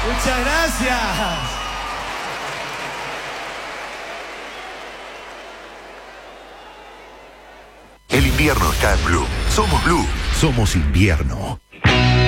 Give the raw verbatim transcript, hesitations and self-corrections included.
Muchas gracias. El invierno está en Blue. Somos Blue. Somos invierno.